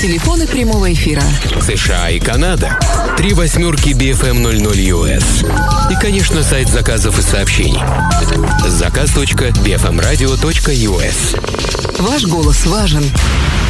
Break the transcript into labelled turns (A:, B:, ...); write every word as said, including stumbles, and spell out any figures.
A: Телефоны прямого эфира.
B: США и Канада. Три восьмерки би эф эм ноль ноль ю эс. И, конечно, сайт заказов и сообщений. заказ точка би эф эм радио точка ю эс.
A: Ваш голос важен.